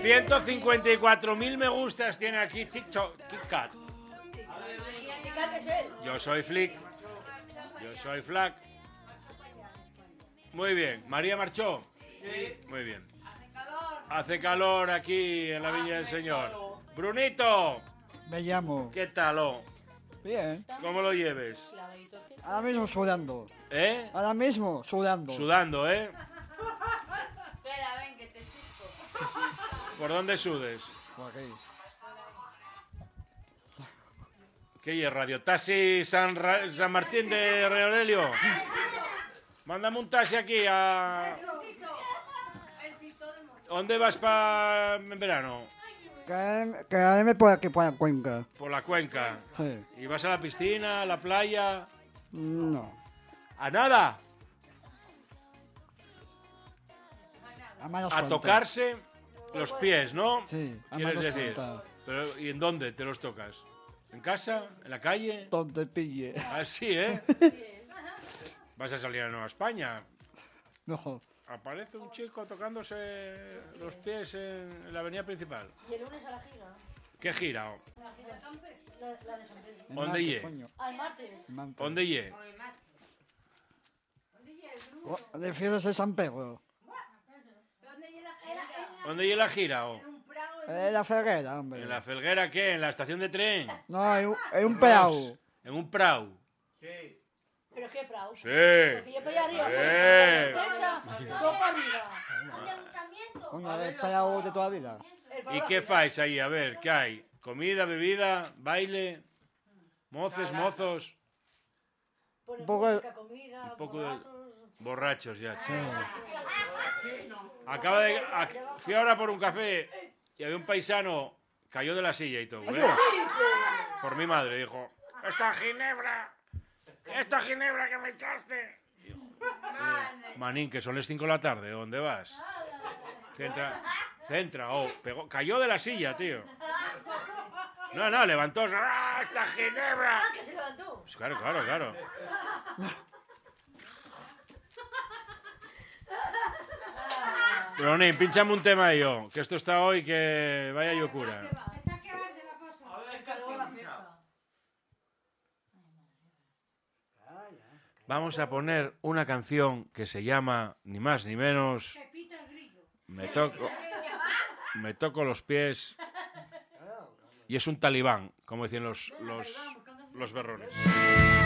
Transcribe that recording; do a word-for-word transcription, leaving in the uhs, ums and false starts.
ciento cincuenta y cuatro mil me gustas tiene aquí TikTok, KitKat. Yo soy Flick. Yo soy Flack. Muy bien. ¿María marchó? Sí. Muy bien. Hace calor aquí en la Viña del Señor. Brunito. Me llamo. ¿Qué tal? Oh? Bien. ¿Cómo lo lleves? Ahora mismo sudando. ¿Eh? Ahora mismo sudando. Sudando, ¿eh? Espera, ven, que te chispo. ¿Por dónde sudes? Por aquí. ¿Qué es Radio Taxi San, Ra San Martín de Rey Aurelio? Mándame un taxi aquí a... ¿Dónde vas para en verano? Quedarme, quedarme por aquí, por la cuenca. Por la cuenca. Sí. ¿Y vas a la piscina, a la playa? No. ¿A nada? A, manos A sueltas. tocarse los pies, ¿no? Sí, a ¿Quieres manos decir? sueltas. Pero, ¿y en dónde te los tocas? ¿En casa? ¿En la calle? Donde pille. Ah, sí, ¿eh? ¿Vas a salir a Nueva España? Mejor. Aparece un chico tocándose los pies en la avenida principal. Y el lunes a la gira. ¿Qué gira? oh? La gira de San Pedro. La, la de San Pedro. El ¿Dónde martes, ye? coño. Al martes. El martes. ¿Dónde ye? Oh, ¿de fiestas de San Pedro? ¿Dónde ye la gira? oh? En la Ferguera, hombre. ¿En la Felguera qué? ¿En la estación de tren? No, en un, en un peao. ¿En un prau? ¿Pero qué, Prau? Sí. Porque yo para allá arriba. Eh. Derecha, todo para arriba. Coño, el peao de toda la vida. El para ¿Y abajo. qué fais ahí? A ver, ¿qué hay? ¿Comida, bebida, baile? ¿Moces, mozos? Ponen Un poco de- música, comida, Un poco de... borrachos. Borrachos ya. Sí. Acaba de... a- Fui ahora por un café y había un paisano, cayó de la silla y todo, ¿eh? Por mi madre, dijo, ¡esta ginebra! ¡Esta ginebra que me echaste! Digo, "Eh, Manín, que son las cinco de la tarde, ¿dónde vas? Centra, centra, oh, pegó, cayó de la silla, tío. No, no, levantó, ¡ah, esta ginebra! Ah, que se levantó. Pues claro, claro, claro. Bronín, pínchame un tema yo, que esto está hoy que vaya locura. El calor, la fiesta. Vamos a poner una canción que se llama, ni más ni menos, Me toco, me toco los pies y es un talibán, como decían los, los, los berrones.